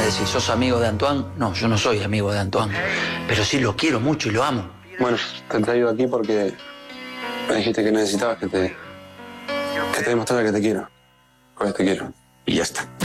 decís, ¿sos amigo de Antoine? No, yo no soy amigo de Antoine. Pero sí lo quiero mucho y lo amo. Bueno, te he traído aquí porque me dijiste que necesitabas que te demostrara que te quiero. Pues te quiero. Y ya está.